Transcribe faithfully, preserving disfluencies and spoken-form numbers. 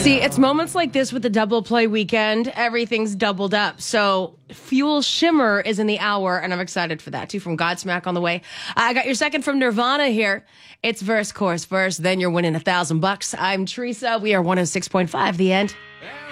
See, it's moments like this with the double play weekend. Everything's doubled up. So Fuel Shimmer is in the hour, and I'm excited for that, too, from Godsmack on the way. I got your second from Nirvana here. It's verse, chorus, verse. Then you're winning a thousand bucks. I'm Teresa. We are one oh six point five The End.